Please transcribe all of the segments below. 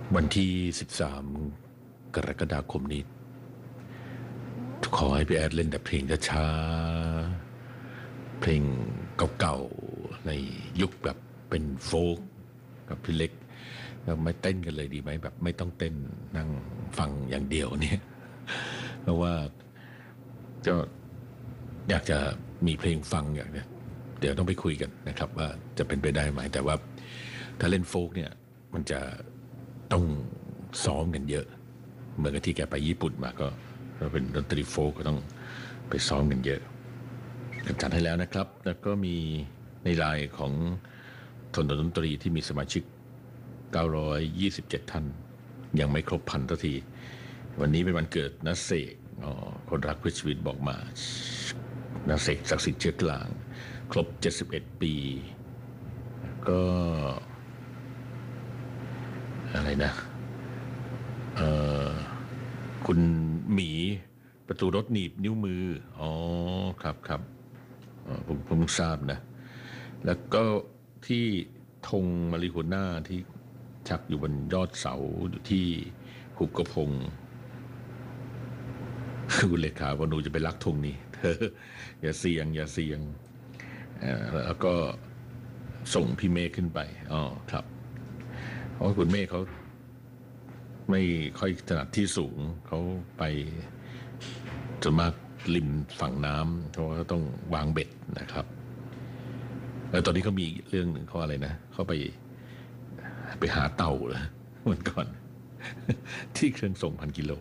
วันที่13กรกฎาคมนี้ขอให้พี่แอดเล่นแต่เพลงช้าๆเพลงเก่าๆในยุคแบบเป็นโฟล์กกับพี่เล็กเราไม่เต้นกันเลยดีไหมแบบไม่ต้องเต้นนั่งฟังอย่างเดียวเนี่ยเพราะว่าก็อยากจะมีเพลงฟังอย่างเนี้ยเดี๋ยวต้องไปคุยกันนะครับว่าจะเป็นไปได้ไหมแต่ว่าถ้าเล่นโฟล์กเนี่ยมันจะต้องซ้อมกันเยอะเหมือนกับที่แกไปญี่ปุ่นมาก็เป็นดนตรีโฟล์กก็ต้องไปซ้อมกันเยอะจัดให้แล้วนะครับแล้วก็มีในไลน์ของทนดนตรีที่มีสมาชิก927ท่านยังไม่ครบพันทีวันนี้เป็นวันเกิดนักเสกคนรักเพื่อชีวิตบอกมานักเสกศักดิ์สิทธิ์เชื้อกลางครบ71ปีก็อะไรนะคุณหมีประตูรถหนีบนิ้วมือครับผมทราบนะแล้วก็ที่ธงมาริโฮน่าที่ชักอยู่บนยอดเสาอยู่ที่หุบกระพงคุณเลขาว่าหนูจะไปลักธงนี้เธออย่าเสี่ยงแล้วก็ส่งพี่เมฆขึ้นไปครับเพราะคุณเมฆเขาไม่ค่อยถนัดที่สูงเขาไปส่วนมากริมฝั่งน้ำเพราะว่าต้องวางเบ็ดนะครับแล้วตอนนี้เขามีเรื่องหนึ่งเขาอะไรนะเขาไปหาเต่าเหรอเหมือนก่อนที่เครื่องส่ง1,000 กิโล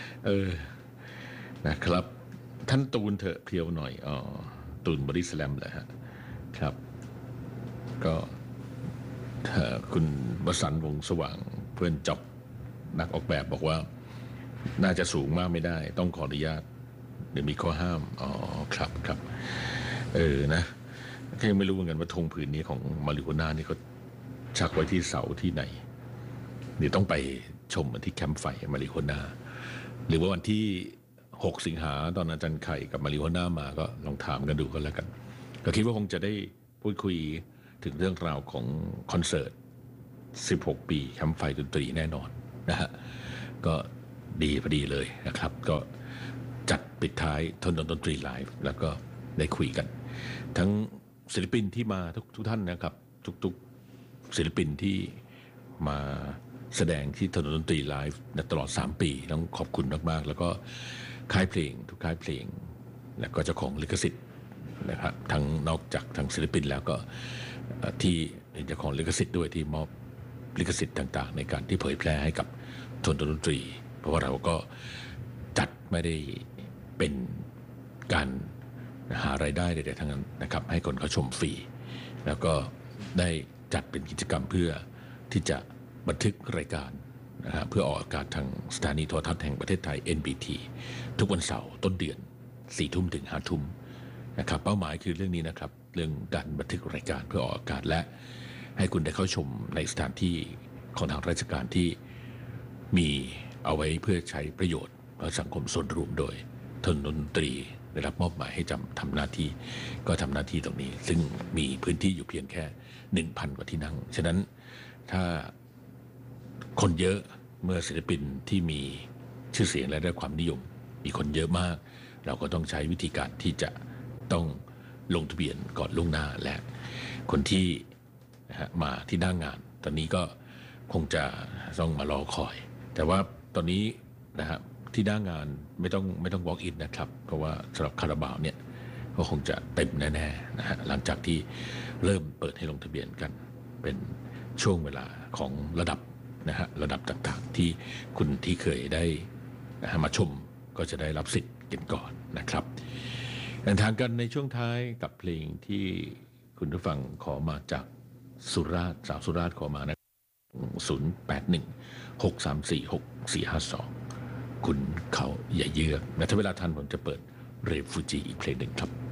นะครับท่านตูนเถอะเพียวหน่อยตูนบอดี้สแลมแหละฮะครับก็คุณวสันต์วงศ์สว่างเพื่อนจ็อบนักออกแบบบอกว่าน่าจะสูงมากไม่ได้ต้องขออนุญาตเดี๋ยวมีข้อห้ามครับนะก็ยังไม่รู้เหมือนกันว่าธงผืนนี้ของมาริโฮน่านี่เขาชักไว้ที่เสาที่ไหนเดี๋ยวต้องไปชมที่แคมป์ไฟมาริโฮน่าหรือว่าวันที่6 สิงหาตอนอาจารย์ไข่กับมาริโฮน่ามาก็ลองถามกันดูก็แล้วกันก็คิดว่าคงจะได้พูดคุยถึงเรื่องราวของคอนเสิร์ต16 ปีแคมป์ไฟดนตรีแน่นอนนะฮะก็ดีพอดีเลยนะครับก็จัดปิดท้ายทนดนตรีไลฟ์แล้วก็ได้คุยกันทั้งศิลปินที่มาทุกท่านนะครับทุกศิลปินที่มาแสดงที่ทนดนตรีไลฟ์ตลอด3 ปีต้องขอบคุณมากๆแล้วก็ค่ายเพลงทุกค่ายเพลงแล้วก็เจ้าของลิขสิทธิ์นะครับทั้งนอกจากทางศิลปินแล้วก็ที่เป็นเจ้าของลิขสิทธิ์ด้วยที่มอบลิขสิทธิ์ต่างๆในการที่เผยแพร่ให้กับทนดนตรีเพราะว่าเราก็จัดไม่ได้เป็นการหารายได้ใดๆทั้งนั้นนะครับให้คนเขาชมฟรีแล้วก็ได้จัดเป็นกิจกรรมเพื่อที่จะบันทึกรายการนะฮะเพื่อออกอากาศทางสถานีโทรทัศน์แห่งประเทศไทย NBT ทุกวันเสาร์ต้นเดือน4 ทุ่มถึง5 ทุ่มนะครับเป้าหมายคือเรื่องนี้นะครับเรื่องการบันทึกรายการเพื่อออกอากาศและให้คุณได้เข้าชมในสถานที่ของทางราชการที่มีเอาไว้เพื่อใช้ประโยชน์เพื่อสังคมส่วนรวมโดยทนดนตรีได้รับมอบหมายให้ทำหน้าที่ก็ทำหน้าที่ตรงนี้ซึ่งมีพื้นที่อยู่เพียงแค่ 1,000 กว่าที่นั่งฉะนั้นถ้าคนเยอะเมื่อศิลปินที่มีชื่อเสียงและได้ความนิยมมีคนเยอะมากเราก็ต้องใช้วิธีการที่จะต้องลงทะเบียนก่อนล่วงหน้าและคนที่มาที่หน้างานตอนนี้ก็คงจะต้องมารอคอยแต่ว่าตอนนี้นะครับที่หน้างานไม่ต้อง walk in นะครับเพราะว่าสำหรับคาราบาวเนี่ยก็คงจะเต็มแน่ๆนะฮะหลังจากที่เริ่มเปิดให้ลงทะเบียนกันเป็นช่วงเวลาของระดับต่างๆที่คุณที่เคยได้มาชมก็จะได้รับสิทธิ์กันก่อนนะครับเดินทางกันในช่วงท้ายกับเพลงที่คุณผู้ฟังขอมาจากสุราษฎร์สาวสุราษฎร์ขอมานะ0816346452คุณเขาอย่าเยือกและถ้าเวลาทันผมจะเปิดเรฟูจีอีกเพลงหนึ่งครับ